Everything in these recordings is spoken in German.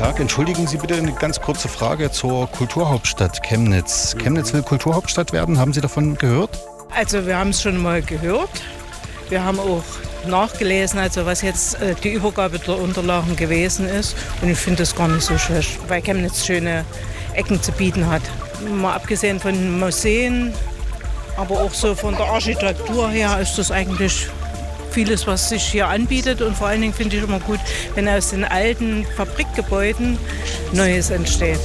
Tag. Entschuldigen Sie bitte eine ganz kurze Frage zur Kulturhauptstadt Chemnitz. Chemnitz will Kulturhauptstadt werden. Haben Sie davon gehört? Also wir haben es schon mal gehört. Wir haben auch nachgelesen, also was jetzt die Übergabe der Unterlagen gewesen ist. Und ich finde das gar nicht so schlecht, weil Chemnitz schöne Ecken zu bieten hat. Mal abgesehen von Museen, aber auch so von der Architektur her ist das eigentlich vieles, was sich hier anbietet. Und vor allen Dingen finde ich immer gut, wenn aus den alten Fabrikgebäuden Neues entsteht.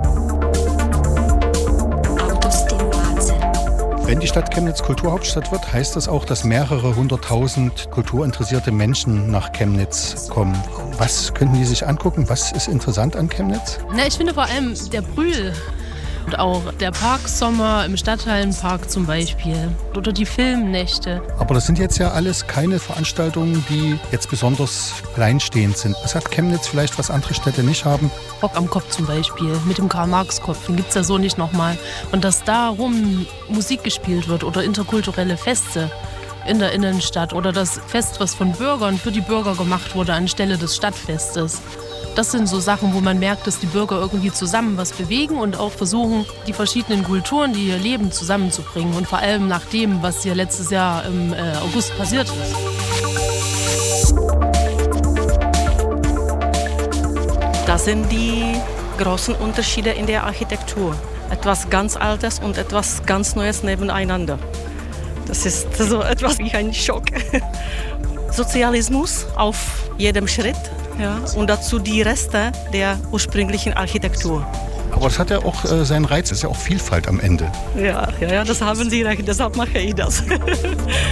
Wenn die Stadt Chemnitz Kulturhauptstadt wird, heißt das auch, dass mehrere hunderttausend kulturinteressierte Menschen nach Chemnitz kommen. Was könnten die sich angucken? Was ist interessant an Chemnitz? Ich finde vor allem der Brühl und auch der Parksommer im Stadthallenpark zum Beispiel oder die Filmnächte. Aber das sind jetzt ja alles keine Veranstaltungen, die jetzt besonders alleinstehend sind. Was hat Chemnitz vielleicht, was andere Städte nicht haben? Rock am Kopf zum Beispiel, mit dem Karl-Marx-Kopf, den gibt es ja so nicht nochmal. Und dass darum Musik gespielt wird oder interkulturelle Feste in der Innenstadt oder das Fest, was von Bürgern für die Bürger gemacht wurde anstelle des Stadtfestes. Das sind so Sachen, wo man merkt, dass die Bürger irgendwie zusammen was bewegen und auch versuchen, die verschiedenen Kulturen, die hier leben, zusammenzubringen. Und vor allem nach dem, was hier letztes Jahr im August passiert ist. Das sind die großen Unterschiede in der Architektur. Etwas ganz Altes und etwas ganz Neues nebeneinander. Das ist so etwas wie ein Schock. Sozialismus auf jedem Schritt. Ja, und dazu die Reste der ursprünglichen Architektur. Aber das hat ja auch seinen Reiz, es ist ja auch Vielfalt am Ende. Ja, das haben Sie recht, deshalb mache ich das.